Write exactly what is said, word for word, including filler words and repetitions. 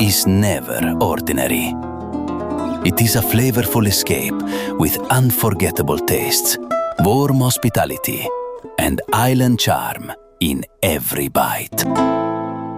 is never ordinary. It is a flavorful escape with unforgettable tastes, warm hospitality, and island charm in every bite.